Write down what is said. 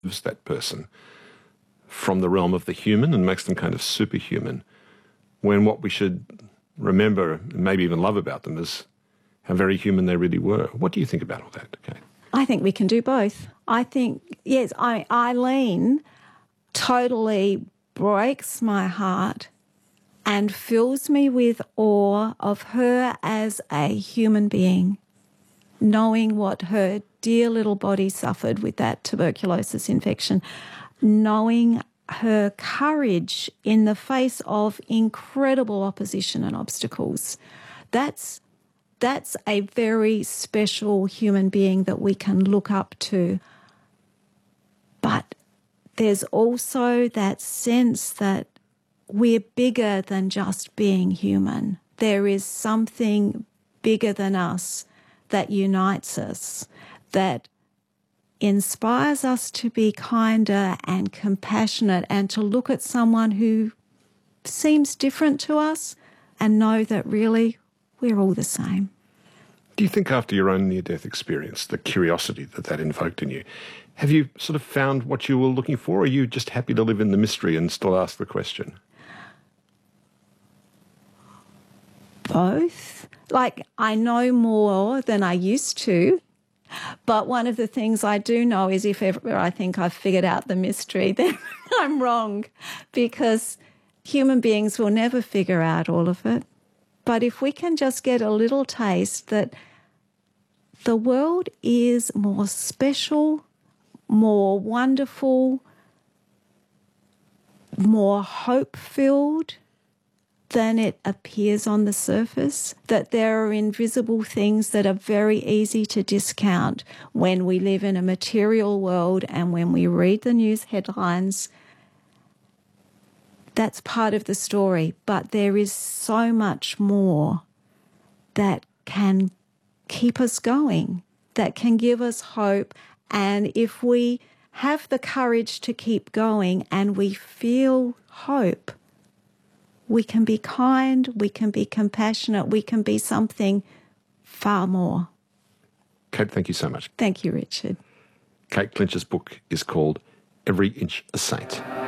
that person from the realm of the human and makes them kind of superhuman, when what we should remember and maybe even love about them is how very human they really were. What do you think about all that, Kate? I think we can do both. I think, yes, Eileen totally breaks my heart and fills me with awe of her as a human being, knowing what her dear little body suffered with that tuberculosis infection, knowing her courage in the face of incredible opposition and obstacles. That's a very special human being that we can look up to. But there's also that sense that we're bigger than just being human. There is something bigger than us that unites us, that inspires us to be kinder and compassionate and to look at someone who seems different to us and know that really we're all the same. Do you think after your own near-death experience, the curiosity that invoked in you, have you sort of found what you were looking for, or are you just happy to live in the mystery and still ask the question? Both. Like, I know more than I used to, but one of the things I do know is if ever I think I've figured out the mystery, then I'm wrong, because human beings will never figure out all of it. But if we can just get a little taste that the world is more special, more wonderful, more hope-filled than it appears on the surface, that there are invisible things that are very easy to discount when we live in a material world and when we read the news headlines. That's part of the story, but there is so much more that can keep us going, that can give us hope. And if we have the courage to keep going and we feel hope, we can be kind, we can be compassionate, we can be something far more. Kate, thank you so much. Thank you, Richard. Kate Clinch's book is called Every Inch a Saint.